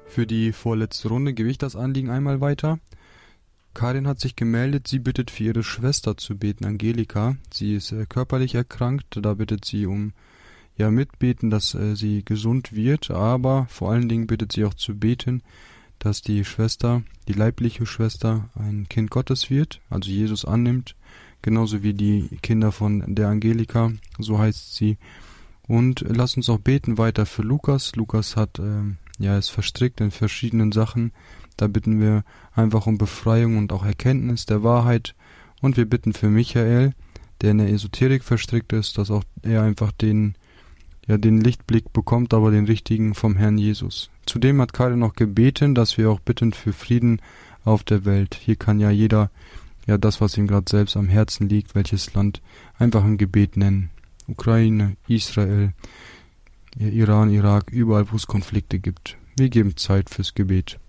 Für die vorletzte Runde gebe ich das Anliegen einmal weiter. Karin hat sich gemeldet, sie bittet für ihre Schwester zu beten, Angelika. Sie ist körperlich erkrankt, da bittet sie um mitbeten, dass sie gesund wird, aber vor allen Dingen bittet sie auch zu beten, dass die Schwester, die leibliche Schwester, ein Kind Gottes wird, also Jesus annimmt, genauso wie die Kinder von der Angelika, so heißt sie. Und lass uns auch beten weiter für Lukas. Lukas hat ist verstrickt in verschiedenen Sachen. Da bitten wir einfach um Befreiung und auch Erkenntnis der Wahrheit. Und wir bitten für Michael, der in der Esoterik verstrickt ist, dass auch er einfach den Lichtblick bekommt, aber den richtigen vom Herrn Jesus. Zudem hat Karin noch gebeten, dass wir auch bitten für Frieden auf der Welt. Hier kann ja jeder das, was ihm gerade selbst am Herzen liegt, welches Land, einfach ein Gebet nennen. Ukraine, Israel, Iran, Irak, überall, wo es Konflikte gibt. Wir geben Zeit fürs Gebet.